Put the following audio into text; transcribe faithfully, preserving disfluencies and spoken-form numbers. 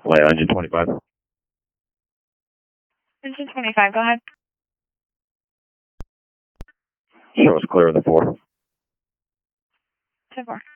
Yeah, engine twenty-five. Engine twenty-five, go ahead. Show us clear of the four. ten four.